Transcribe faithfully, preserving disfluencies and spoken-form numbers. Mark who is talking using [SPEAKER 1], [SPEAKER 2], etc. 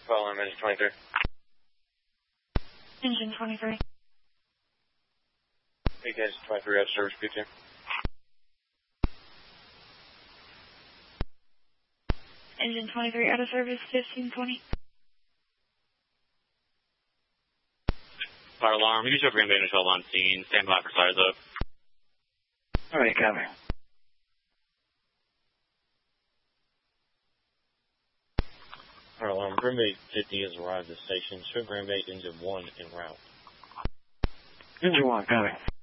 [SPEAKER 1] Call on engine twenty-three.
[SPEAKER 2] Engine twenty-three.
[SPEAKER 1] Hey guys, twenty-three out of service, P two.
[SPEAKER 2] Engine twenty-three out of service, fifteen twenty.
[SPEAKER 3] Fire alarm, you show Green Bay twelve on scene. Stand by for size up.
[SPEAKER 4] Alright, copy.
[SPEAKER 1] Fire alarm, Green Bay fifty has arrived at the station. Show Green Bay engine one en route.
[SPEAKER 4] Engine one, copy.